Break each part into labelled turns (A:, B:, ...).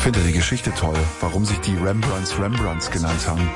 A: finde die Geschichte toll, warum sich die Rembrandts genannt haben.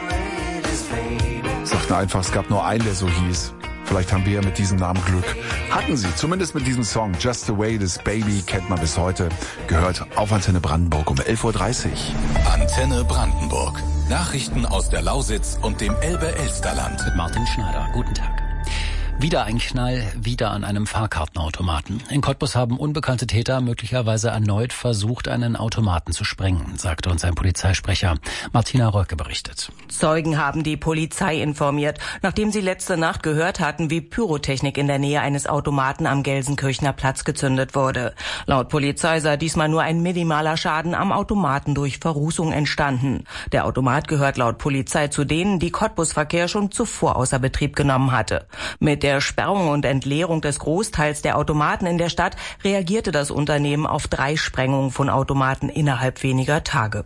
A: Sagten einfach, es gab nur einen, der so hieß. Vielleicht haben wir ja mit diesem Namen Glück. Hatten sie, zumindest mit diesem Song. Just the Way This Baby kennt man bis heute. Gehört auf Antenne Brandenburg um 11.30 Uhr.
B: Antenne Brandenburg. Nachrichten aus der Lausitz und dem Elbe-Elsterland.
C: Mit Martin Schneider. Guten Tag. Wieder ein Knall, wieder an einem Fahrkartenautomaten. In Cottbus haben unbekannte Täter möglicherweise erneut versucht, einen Automaten zu sprengen, sagte uns ein Polizeisprecher. Martina Röcke berichtet.
D: Zeugen haben die Polizei informiert, nachdem sie letzte Nacht gehört hatten, wie Pyrotechnik in der Nähe eines Automaten am Gelsenkirchener Platz gezündet wurde. Laut Polizei sei diesmal nur ein minimaler Schaden am Automaten durch Verrußung entstanden. Der Automat gehört laut Polizei zu denen, die Cottbus-Verkehr schon zuvor außer Betrieb genommen hatte. Mit der Sperrung und Entleerung des Großteils der Automaten in der Stadt reagierte das Unternehmen auf 3 Sprengungen von Automaten innerhalb weniger Tage.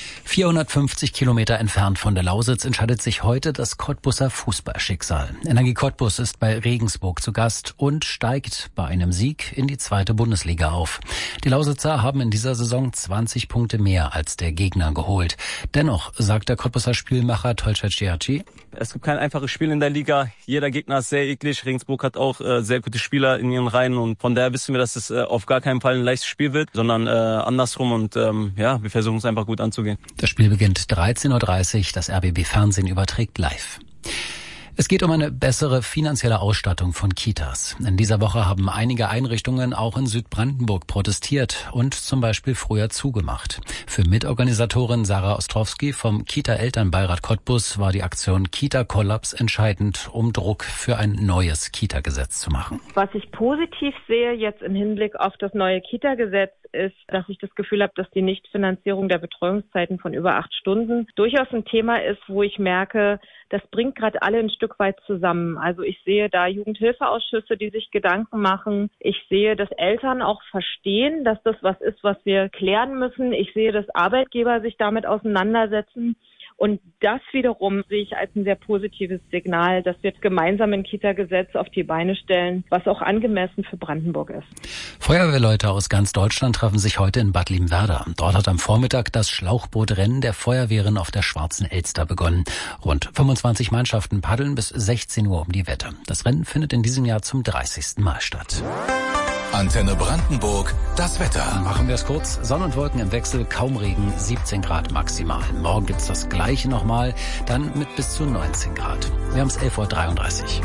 C: 450 Kilometer entfernt von der Lausitz entscheidet sich heute das Cottbuser Fußballschicksal. Energie Cottbus ist bei Regensburg zu Gast und steigt bei einem Sieg in die 2. Bundesliga auf. Die Lausitzer haben in dieser Saison 20 Punkte mehr als der Gegner geholt. Dennoch sagt der Cottbuser Spielmacher Tolcet Cihaci:
E: Es gibt kein einfaches Spiel in der Liga. Jeder Gegner ist sehr eklig. Regensburg hat auch sehr gute Spieler in ihren Reihen und von daher wissen wir, dass es auf gar keinen Fall ein leichtes Spiel wird, sondern andersrum und wir versuchen es einfach gut anzugehen.
C: Das Spiel beginnt 13.30 Uhr. Das RBB Fernsehen überträgt live. Es geht um eine bessere finanzielle Ausstattung von Kitas. In dieser Woche haben einige Einrichtungen auch in Südbrandenburg protestiert und zum Beispiel früher zugemacht. Für Mitorganisatorin Sarah Ostrowski vom Kita-Elternbeirat Cottbus war die Aktion Kita-Kollaps entscheidend, um Druck für ein neues Kita-Gesetz zu machen.
F: Was ich positiv sehe jetzt im Hinblick auf das neue Kita-Gesetz ist, dass ich das Gefühl habe, dass die Nichtfinanzierung der Betreuungszeiten von über 8 Stunden durchaus ein Thema ist, wo ich merke, das bringt gerade alle ein Stück weit zusammen. Also ich sehe da Jugendhilfeausschüsse, die sich Gedanken machen. Ich sehe, dass Eltern auch verstehen, dass das was ist, was wir klären müssen. Ich sehe, dass Arbeitgeber sich damit auseinandersetzen. Und das wiederum sehe ich als ein sehr positives Signal, dass wir gemeinsam ein Kita-Gesetz auf die Beine stellen, was auch angemessen für Brandenburg ist.
C: Feuerwehrleute aus ganz Deutschland treffen sich heute in Bad Liebenwerda. Dort hat am Vormittag das Schlauchbootrennen der Feuerwehren auf der Schwarzen Elster begonnen. Rund 25 Mannschaften paddeln bis 16 Uhr um die Wette. Das Rennen findet in diesem Jahr zum 30. Mal statt.
B: Antenne Brandenburg, das Wetter.
C: Machen wir es kurz. Sonne und Wolken im Wechsel, kaum Regen, 17 Grad maximal. Morgen gibt's das Gleiche nochmal, dann mit bis zu 19 Grad. Wir haben es 11.33 Uhr.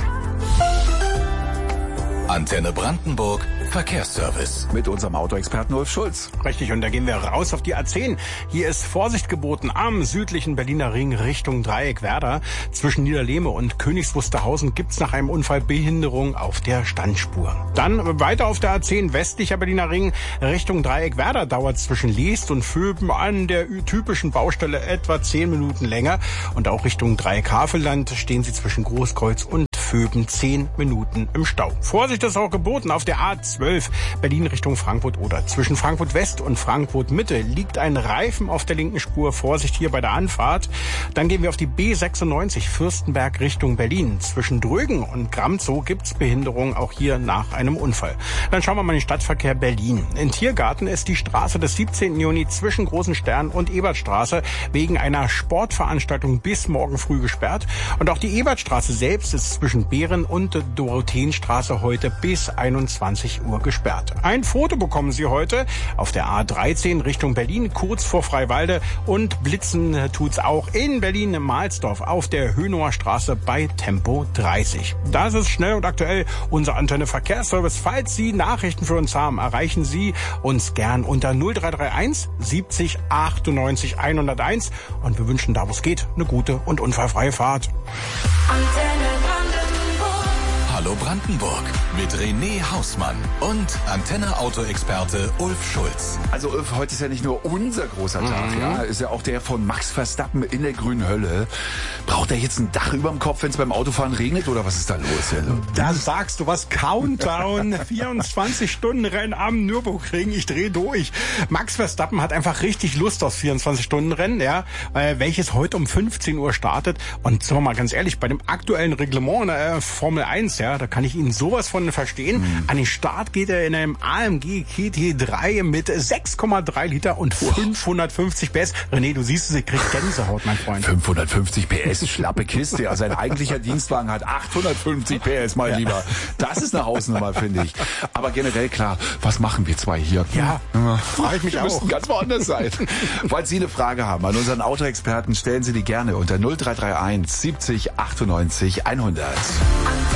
B: Antenne Brandenburg, Verkehrsservice.
A: Mit unserem Autoexperten Ulf Schulz.
G: Richtig, und da gehen wir raus auf die A10. Hier ist Vorsicht geboten am südlichen Berliner Ring Richtung Dreieckwerder. Zwischen Niederlehme und Königs Wusterhausen gibt's nach einem Unfall Behinderung auf der Standspur. Dann weiter auf der A10 westlicher Berliner Ring Richtung Dreieckwerder dauert zwischen Leest und Vöben an der typischen Baustelle etwa 10 Minuten länger. Und auch Richtung Dreieck-Havelland stehen sie zwischen Großkreuz und Vöben 10 Minuten im Stau. Vorsicht ist auch geboten auf der A12 Berlin Richtung Frankfurt oder zwischen Frankfurt West und Frankfurt Mitte liegt ein Reifen auf der linken Spur. Vorsicht hier bei der Anfahrt. Dann gehen wir auf die B96 Fürstenberg Richtung Berlin. Zwischen Drögen und Gramzow gibt's Behinderung auch hier nach einem Unfall. Dann schauen wir mal in den Stadtverkehr Berlin. In Tiergarten ist die Straße des 17. Juni zwischen Großen Stern und Ebertstraße wegen einer Sportveranstaltung bis morgen früh gesperrt. Und auch die Ebertstraße selbst ist zwischen Behren und Dorotheenstraße heute bis 21 Uhr gesperrt. Ein Foto bekommen Sie heute auf der A13 Richtung Berlin, kurz vor Freiwalde, und blitzen tut's auch in Berlin-Mahlsdorf auf der Hönower Straße bei Tempo 30. Das ist schnell und aktuell unser Antenne Verkehrsservice. Falls Sie Nachrichten für uns haben, erreichen Sie uns gern unter 0331 70 98 101 und wir wünschen, da wo es geht, eine gute und unfallfreie Fahrt.
B: Hallo Brandenburg mit René Hausmann und Antenne-Auto-Experte Ulf Schulz.
A: Also Ulf, heute ist ja nicht nur unser großer Tag, ja, ist ja auch der von Max Verstappen in der grünen Hölle. Braucht er jetzt ein Dach überm Kopf, wenn es beim Autofahren regnet, oder was ist da los?
G: Da sagst du was, Countdown, 24 Stunden Rennen am Nürburgring, ich drehe durch. Max Verstappen hat einfach richtig Lust aufs 24 Stunden Rennen, ja, welches heute um 15 Uhr startet. Und sagen wir mal ganz ehrlich, bei dem aktuellen Reglement Formel 1, ja, ja, da kann ich ihn sowas von verstehen. An den Start geht er in einem AMG GT3 mit 6,3 Liter und 550 PS. René, du siehst es, ich krieg Gänsehaut, mein Freund.
A: 550 PS, schlappe Kiste. Ja, sein eigentlicher Dienstwagen hat 850 PS, mein Lieber. Das ist eine Hausnummer, finde ich. Aber generell klar, was machen wir zwei hier?
G: Ja, frage ich mich auch.
A: Müssen ganz woanders sein. Falls Sie eine Frage haben an unseren Autoexperten, stellen Sie die gerne unter 0331 70 98 100.